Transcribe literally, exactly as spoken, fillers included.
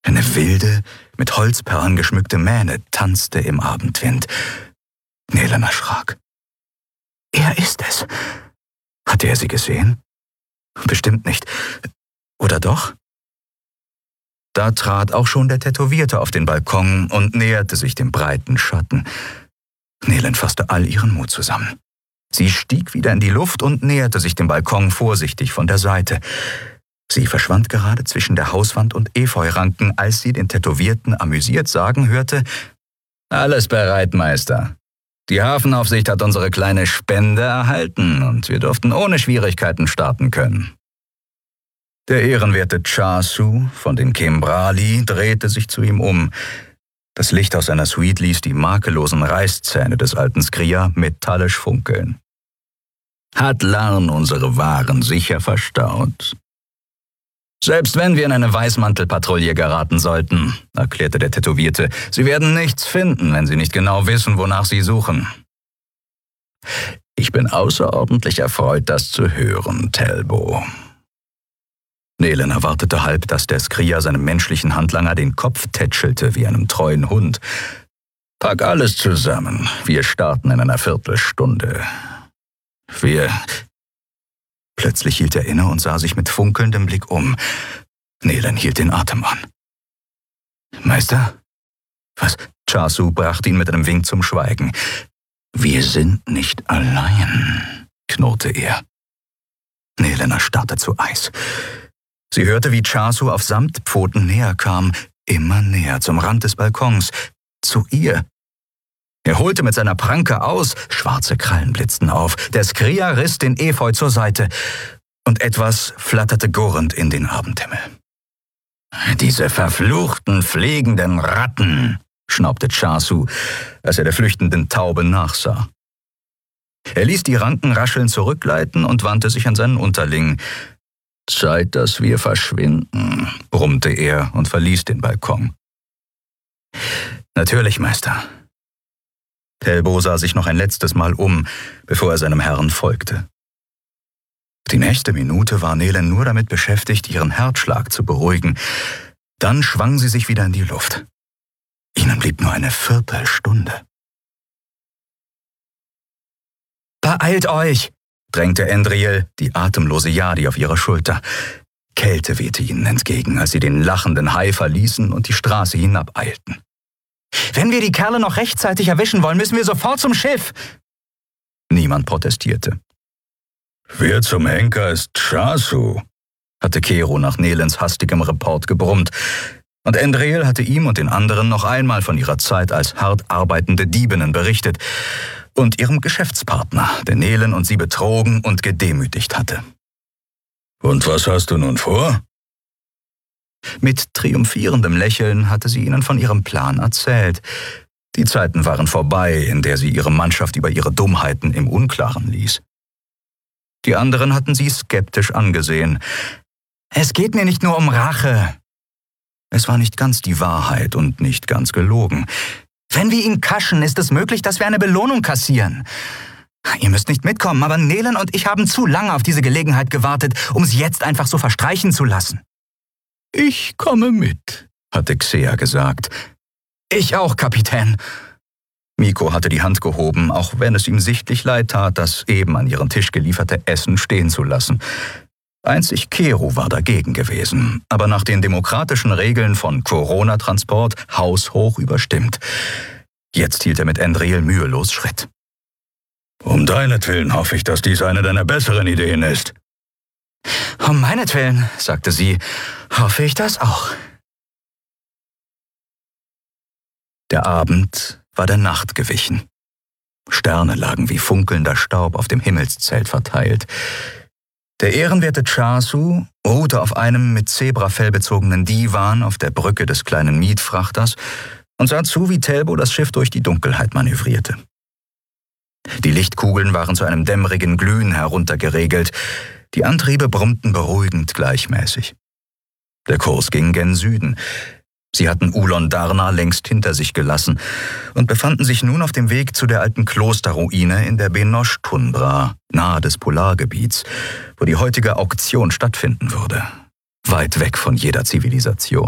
Eine wilde, mit Holzperlen geschmückte Mähne tanzte im Abendwind. Nelen erschrak. Er ist es. Hatte er sie gesehen? Bestimmt nicht. Oder doch? Da trat auch schon der Tätowierte auf den Balkon und näherte sich dem breiten Schatten. Nelen fasste all ihren Mut zusammen. Sie stieg wieder in die Luft und näherte sich dem Balkon vorsichtig von der Seite. Sie verschwand gerade zwischen der Hauswand und Efeuranken, als sie den Tätowierten amüsiert sagen hörte: »Alles bereit, Meister. Die Hafenaufsicht hat unsere kleine Spende erhalten und wir durften ohne Schwierigkeiten starten können.« Der ehrenwerte Chasu von den Kimbrali drehte sich zu ihm um. Das Licht aus seiner Suite ließ die makellosen Reißzähne des alten Skria metallisch funkeln. »Hat Larn unsere Waren sicher verstaut?« »Selbst wenn wir in eine Weißmantelpatrouille geraten sollten«, erklärte der Tätowierte, »Sie werden nichts finden, wenn Sie nicht genau wissen, wonach Sie suchen.« »Ich bin außerordentlich erfreut, das zu hören, Telbo.« Nelen erwartete halb, dass der Skria seinem menschlichen Handlanger den Kopf tätschelte wie einem treuen Hund. »Pack alles zusammen. Wir starten in einer Viertelstunde. Wir...« Plötzlich hielt er inne und sah sich mit funkelndem Blick um. Nelen hielt den Atem an. »Meister?« »Was?« Chasu brachte ihn mit einem Wink zum Schweigen. »Wir sind nicht allein«, knurrte er. Nelen erstarrte zu Eis. Sie hörte, wie Chasu auf Samtpfoten näher kam, immer näher zum Rand des Balkons, zu ihr. Er holte mit seiner Pranke aus, schwarze Krallen blitzten auf, der Skria riss den Efeu zur Seite und etwas flatterte gurrend in den Abendhimmel. »Diese verfluchten, fliegenden Ratten«, schnaubte Chasu, als er der flüchtenden Taube nachsah. Er ließ die Ranken rascheln zurückgleiten und wandte sich an seinen Unterling. »Zeit, dass wir verschwinden«, brummte er und verließ den Balkon. »Natürlich, Meister.« Telbo sah sich noch ein letztes Mal um, bevor er seinem Herrn folgte. Die nächste Minute war Nelen nur damit beschäftigt, ihren Herzschlag zu beruhigen. Dann schwang sie sich wieder in die Luft. Ihnen blieb nur eine Viertelstunde. »Beeilt euch«, drängte Endriel, die atemlose Yadi auf ihrer Schulter. Kälte wehte ihnen entgegen, als sie den lachenden Hai verließen und die Straße hinabeilten. »Wenn wir die Kerle noch rechtzeitig erwischen wollen, müssen wir sofort zum Schiff!« Niemand protestierte. »Wer zum Henker ist Chasu?«, hatte Kero nach Nelens hastigem Report gebrummt, und Endriel hatte ihm und den anderen noch einmal von ihrer Zeit als hart arbeitende Diebinnen berichtet und ihrem Geschäftspartner, der Nelen und sie betrogen und gedemütigt hatte. »Und was hast du nun vor?« Mit triumphierendem Lächeln hatte sie ihnen von ihrem Plan erzählt. Die Zeiten waren vorbei, in der sie ihre Mannschaft über ihre Dummheiten im Unklaren ließ. Die anderen hatten sie skeptisch angesehen. »Es geht mir nicht nur um Rache.« Es war nicht ganz die Wahrheit und nicht ganz gelogen. »Wenn wir ihn kaschen, ist es möglich, dass wir eine Belohnung kassieren. Ihr müsst nicht mitkommen, aber Nelen und ich haben zu lange auf diese Gelegenheit gewartet, um sie jetzt einfach so verstreichen zu lassen.« »Ich komme mit«, hatte Xea gesagt. »Ich auch, Kapitän.« Miko hatte die Hand gehoben, auch wenn es ihm sichtlich leid tat, das eben an ihren Tisch gelieferte Essen stehen zu lassen. Einzig Kero war dagegen gewesen, aber nach den demokratischen Regeln von Corona-Transport haushoch überstimmt. Jetzt hielt er mit Endriel mühelos Schritt. »Um deinetwillen hoffe ich, dass dies eine deiner besseren Ideen ist.« »Um meinetwillen«, sagte sie, »hoffe ich das auch.« Der Abend war der Nacht gewichen. Sterne lagen wie funkelnder Staub auf dem Himmelszelt verteilt. Der ehrenwerte Chasu ruhte auf einem mit Zebrafell bezogenen Divan auf der Brücke des kleinen Mietfrachters und sah zu, wie Telbo das Schiff durch die Dunkelheit manövrierte. Die Lichtkugeln waren zu einem dämmerigen Glühen heruntergeregelt, die Antriebe brummten beruhigend gleichmäßig. Der Kurs ging gen Süden. Sie hatten Ulon Darna längst hinter sich gelassen und befanden sich nun auf dem Weg zu der alten Klosterruine in der Benosch-Tundra, nahe des Polargebiets, wo die heutige Auktion stattfinden würde, weit weg von jeder Zivilisation.